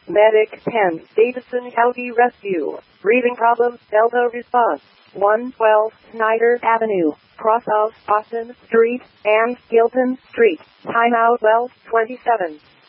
Medic 10, Davidson County Rescue. Breathing problem, Delta response. 112 Snyder Avenue, cross of Austin Street and Gilpin Street. Timeout 12:27.